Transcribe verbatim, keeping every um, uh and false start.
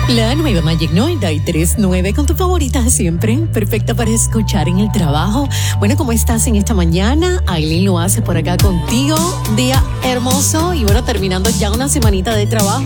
La nueva Magic noventa y tres punto nueve con tu favorita de siempre, perfecta para escuchar en el trabajo. Bueno, ¿cómo estás en esta mañana? Aileen lo hace por acá contigo, día hermoso y bueno, terminando ya una semanita de trabajo.